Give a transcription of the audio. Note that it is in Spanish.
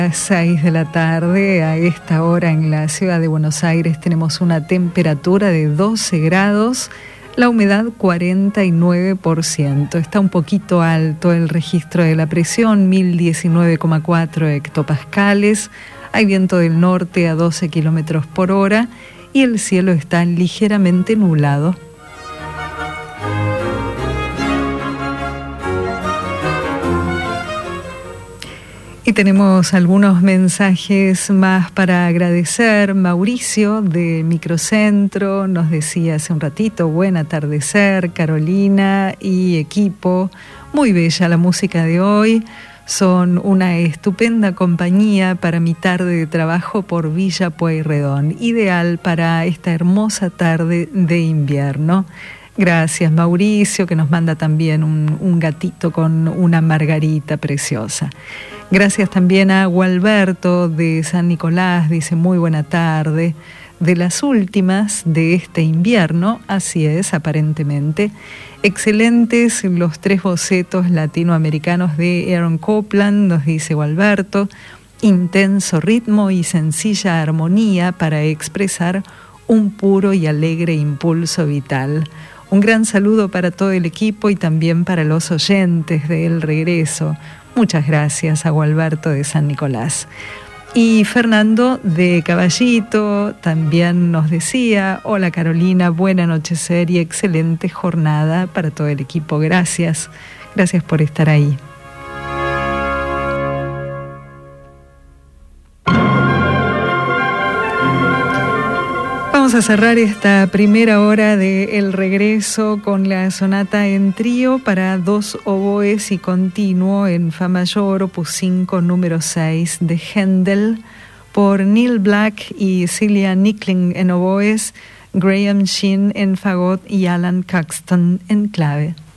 6 de la tarde, a esta hora en la ciudad de Buenos Aires tenemos una temperatura de 12 grados, la humedad 49%. Está un poquito alto el registro de la presión, 1019,4 hectopascales, hay viento del norte a 12 kilómetros por hora y el cielo está ligeramente nublado. Y tenemos algunos mensajes más para agradecer. Mauricio de Microcentro nos decía hace un ratito, buen atardecer, Carolina y equipo. Muy bella la música de hoy. Son una estupenda compañía para mi tarde de trabajo por Villa Pueyrredón. Ideal para esta hermosa tarde de invierno. Gracias, Mauricio, que nos manda también un gatito con una margarita preciosa. Gracias también a Gualberto de San Nicolás, dice muy buena tarde. De las últimas de este invierno, así es aparentemente. Excelentes los 3 bocetos latinoamericanos de Aaron Copland, nos dice Gualberto. Intenso ritmo y sencilla armonía para expresar un puro y alegre impulso vital. Un gran saludo para todo el equipo y también para los oyentes de El Regreso. Muchas gracias a Gualberto de San Nicolás. Y Fernando de Caballito también nos decía, hola Carolina, buena anochecer y excelente jornada para todo el equipo. Gracias, gracias por estar ahí. Vamos a cerrar esta primera hora de El Regreso con la sonata en trío para 2 oboes y continuo en Fa mayor, opus 5, número 6 de Händel, por Neil Black y Celia Nickling en oboes, Graham Sheen en fagot y Alan Caxton en clave.